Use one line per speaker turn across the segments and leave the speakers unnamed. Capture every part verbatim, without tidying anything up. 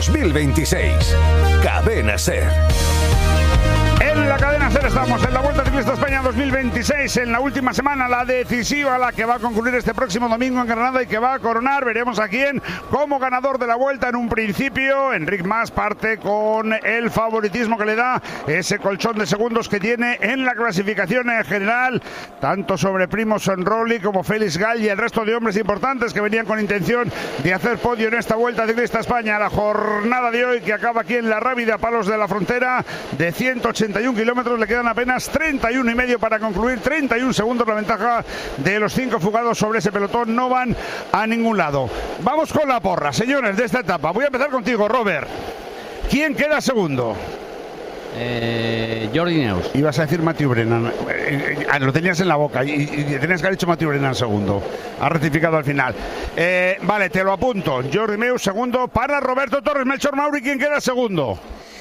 dos mil veintiséis. Cadena SER.
En la cadena SER estamos en la Vuelta Ciclista España dos mil veintiséis, en la última semana, la decisiva, la que va a concluir este próximo domingo en Granada y que va a coronar, veremos a quién como ganador de la Vuelta. En un principio, Enric Mas parte con el favoritismo que le da ese colchón de segundos que tiene en la clasificación en general, tanto sobre Primož Roglič como Félix Gall y el resto de hombres importantes que venían con intención de hacer podio en esta Vuelta Ciclista España. La jornada de hoy que acaba aquí en la Rábida, Palos de la Frontera, de ciento ochenta y un kilómetros, le quedan apenas treinta y uno y medio para concluir, treinta y un segundos. La ventaja de los cinco fugados sobre ese pelotón, no van a ningún lado. Vamos con la porra, señores, de esta etapa. Voy a empezar contigo, Robert. ¿Quién queda segundo?
Eh, Jordi Neus.
Ibas a decir Mathieu Brennan, eh, eh, lo tenías en la boca y, y tenías que haber dicho Mathieu Brennan segundo. Ha rectificado al final. Eh, vale, te lo apunto. Jordi Neus segundo para Roberto Torres. Melchor Mauri, ¿quién queda segundo?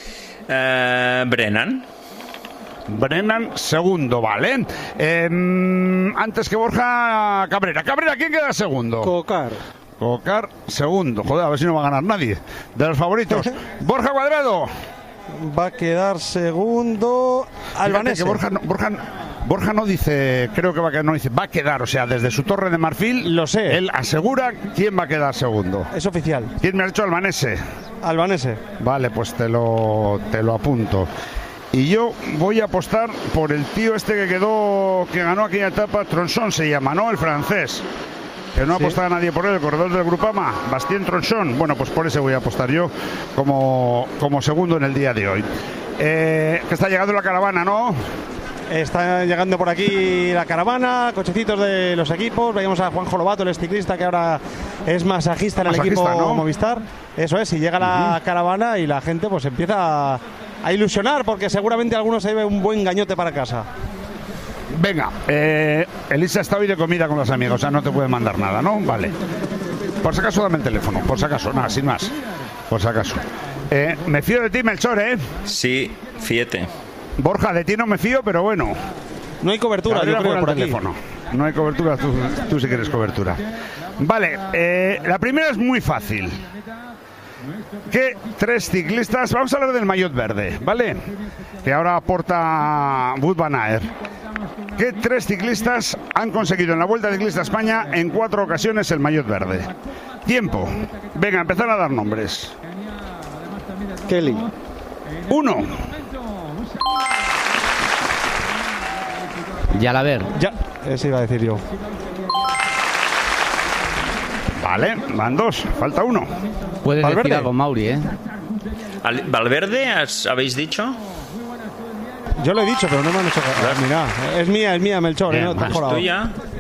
Uh, Brennan.
Brennan segundo, vale. Eh, antes que Borja, Cabrera. Cabrera, ¿quién queda segundo?
Cocar.
Cocar segundo. Joder, a ver si no va a ganar nadie de los favoritos. Borja Cuadrado.
Va a quedar segundo Albanese.
Que Borja, no, Borja, Borja no dice, creo que va a quedar, no dice, va a quedar, o sea, desde su torre de marfil,
lo sé.
Él asegura quién va a quedar segundo.
Es oficial.
¿Quién me ha dicho Albanese?
Albanese.
Vale, pues te lo, te lo apunto. Y yo voy a apostar por el tío este que quedó, que ganó aquella etapa, Tronchon se llama, ¿no? El francés. Que no
sí.
apostaba nadie por él, el corredor del Grupama, Bastien Tronchon. Bueno, pues por ese voy a apostar yo como, como segundo en el día de hoy. Eh, que está llegando la caravana, ¿no?
Está llegando por aquí la caravana, cochecitos de los equipos. Veíamos a Juanjo Lobato, el ciclista que ahora es masajista en el
masajista,
equipo
¿no?
Movistar. Eso es, y llega la uh-huh. caravana y la gente pues empieza a, a ilusionar porque seguramente alguno se lleve un buen gañote para casa.
Venga, eh, Elisa está hoy de comida con los amigos, o sea, no te puede mandar nada, ¿no? Vale. Por si acaso dame el teléfono, por si acaso, nada, sin más. Por si acaso. Eh, me fío de ti, Melchor, ¿eh?
Sí, fíjate.
Borja, de ti no me fío, pero bueno.
No hay cobertura, yo creo,
por el teléfono. No hay cobertura, tú, tú sí quieres cobertura. Vale, eh, la primera es muy fácil. ¿Qué tres ciclistas? Vamos a hablar del maillot verde, ¿vale? Que ahora aporta Wout van Aert. ¿Qué tres ciclistas han conseguido en la Vuelta Ciclista España en cuatro ocasiones el maillot verde? Tiempo. Venga, empezar a dar nombres.
Kelly.
Uno.
Yalaber.
Ya, eso iba a decir yo.
Vale, van dos, falta uno.
Puedes
Valverde.
decir algo, Mauri, ¿eh?
¿Valverde has, habéis dicho?
Yo lo he dicho, pero no me han hecho caso. Mira, es mía, es mía, Melchor.
Bien,
¿eh? No te has
¿Es
jurado.
tuya?